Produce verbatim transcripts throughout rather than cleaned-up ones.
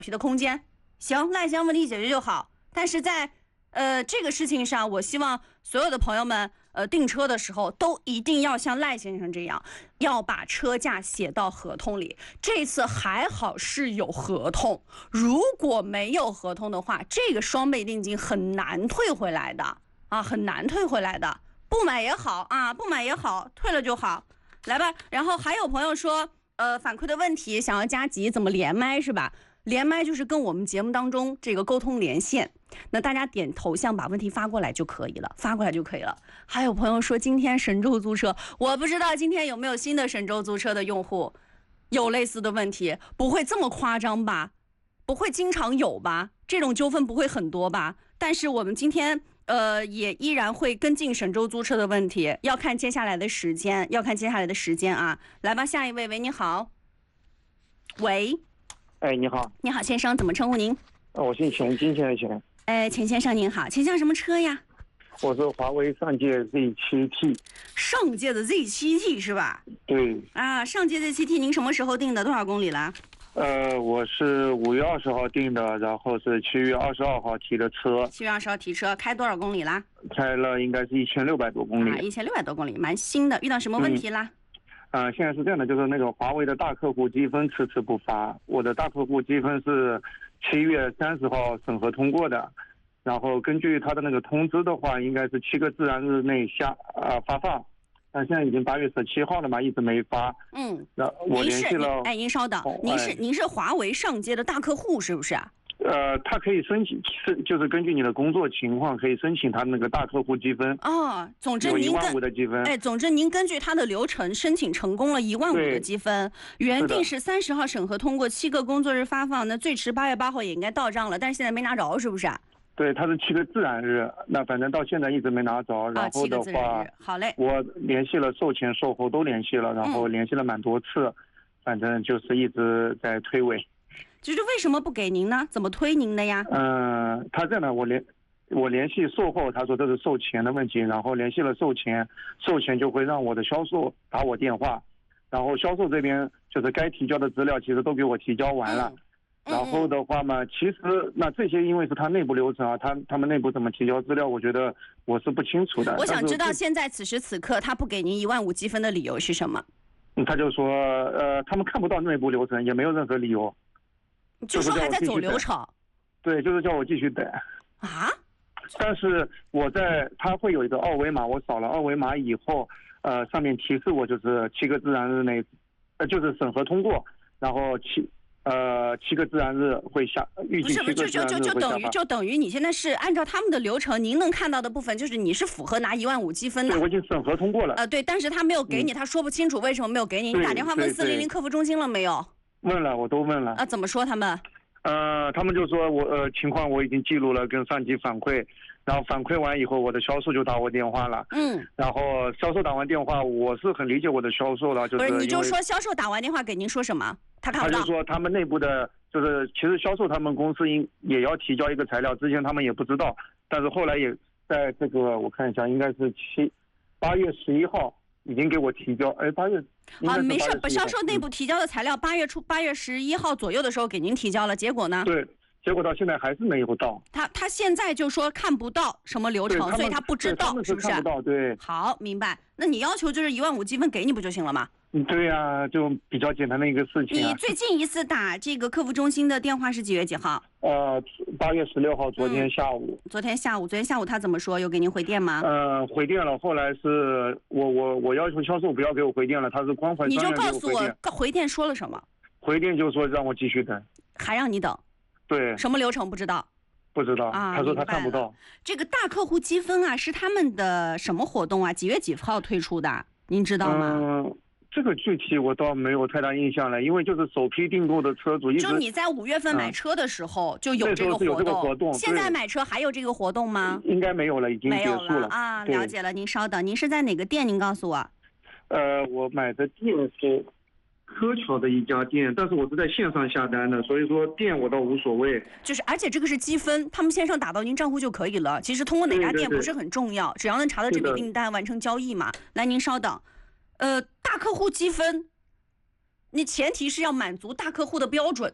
的空间。行，赖先生问题解决就好。但是在呃这个事情上，我希望所有的朋友们呃订车的时候都一定要像赖先生这样，要把车价写到合同里。这次还好是有合同，如果没有合同的话，这个双倍定金很难退回来的啊，很难退回来的。不买也好啊，不买也好，退了就好。来吧，然后还有朋友说，呃，反馈的问题想要加急，怎么连麦是吧？连麦就是跟我们节目当中这个沟通连线，那大家点头像把问题发过来就可以了，发过来就可以了。还有朋友说今天神州租车，我不知道今天有没有新的神州租车的用户有类似的问题，不会这么夸张吧？不会经常有吧？这种纠纷不会很多吧？但是我们今天。呃，也依然会跟进神州租车的问题，要看接下来的时间，要看接下来的时间啊。来吧，下一位，喂，你好。喂， 哎，你好， 你好，先生，怎么称呼您？ 呃我姓钱，金钱的钱。 哎，钱先生您好，钱先生什么车呀？ 我是华为上届 Z 七 T。 上届的 Z 七 T 是吧？ 对。 啊，上届 Z 七 T 您什么时候订的？多少公里了？ 呃，我是五月二十号订的，然后是七月二十二号提的车。 七月二十号提车，开多少公里啦？ 开了应该是一千六百多公里。 啊，一千六百多公里，蛮新的。遇到什么问题啦？ 嗯、呃，现在是这样的，就是那个华为的大客户积分迟迟不发。我的大客户积分是七月三十号审核通过的，然后根据他的那个通知的话，应该是七个自然日内下呃发放。但现在已经八月十七号了嘛，一直没发。 嗯， 那我联系了。 哎，您稍等， 哦、 您是、 哎、 您是华为上届的大客户是不是？ 呃，他可以申请，是就是根据你的工作情况可以申请他那个大客户积分。 哦，总之您有一万五的积分。 哎，总之您根据他的流程申请成功了一万五的积分，原定是三十号审核通过，七个工作日发放，那最迟八月八号也应该到账了，但是现在没拿着，是不是？ 对，它是七个自然日，那反正到现在一直没拿着。然后的话， 好嘞， 我联系了售前售后都联系了，然后联系了蛮多次，嗯、反正就是一直在推诿。 就是为什么不给您呢？怎么推您的呀？ 嗯、呃，他这样的，我联我联系售后，他说这是售前的问题，然后联系了售前，售前就会让我的销售打我电话，然后销售这边就是该提交的资料其实都给我提交完了。嗯然后的话嘛，其实那这些因为是他内部流程啊，他他们内部怎么提交资料，我觉得我是不清楚的。 我想知道现在此时此刻他不给您一万五积分的理由是什么？ 他就说，呃，他们看不到内部流程，也没有任何理由， 就说还在走流程。 对，就是叫我继续等。 啊？ 但是我在他会有一个二维码，我扫了二维码以后，呃，上面提示我就是七个自然日内，呃，就是审核通过，然后七。呃，七个自然日会下，预计七个自然日会下。 不是，就就就等于就等于你现在是按照他们的流程，您能看到的部分就是你是符合拿一万五积分的。 对，我已经审核通过了。 呃，对，但是他没有给你，嗯、他说不清楚为什么没有给你。你打电话问四零零客服中心了没有？ 问了，我都问了。 啊，怎么说他们？ 呃，他们就说我呃情况我已经记录了，跟上级反馈，然后反馈完以后，我的销售就打我电话了。嗯。然后销售打完电话，我是很理解我的销售了，就是不是你就说销售打完电话给您说什么？他看不到。 他就说他们内部的，就是其实销售他们公司应也要提交一个材料，之前他们也不知道，但是后来也在这个我看一下，应该是七八月十一号已经给我提交，哎，八月啊，没事，销售内部提交的材料，八月初八月十一号左右的时候给您提交了，结果呢？ 对，结果到现在还是没有到。 他他现在就说看不到什么流程，所以他不知道，是不是？ 看不到，对。 好，明白。那你要求就是一万五积分给你不就行了吗？ 嗯，对呀、啊，就比较简单的一个事情、啊。 你最近一次打这个客服中心的电话是几月几号？ 呃，八月十六号，昨天下午、 嗯。昨天下午，昨天下午他怎么说？有给您回电吗？ 呃，回电了。后来是我我我要求销售不要给我回电了，他是关怀专员给我回电。 你就告诉我回电说了什么？ 回电就说让我继续等， 还让你等。 对。 什么流程不知道？ 不知道啊，他说他看不到。 这个大客户积分啊，是他们的什么活动啊？几月几号推出的？您知道吗？ 嗯。这个具体我倒没有太大印象了，因为就是首批订购的车主一直就你在五月份买车的时候就有这个活动， 有这个活动。 现在买车还有这个活动吗？ 应该没有了，已经结束了。 没有了啊，了解了。您稍等，您是在哪个店？您告诉我。 呃，我买的店是柯桥的一家店，但是我是在线上下单的，所以说店我倒无所谓。 就是，而且这个是积分，他们线上打到您账户就可以了。其实通过哪家店不是很重要， 对对对， 只要能查到这笔订单完成交易嘛。来，您稍等。呃，大客户积分。你前提是要满足大客户的标准，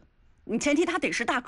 你前提他得是大